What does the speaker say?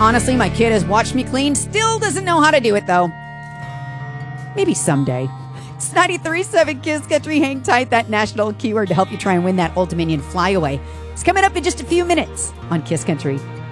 Honestly, my kid has watched me clean, still doesn't know how to do it though. Maybe someday. It's 93.7 Kiss Country. Hang tight, that national keyword to help you try and win that Old Dominion flyaway. It's coming up in just a few minutes on Kiss Country.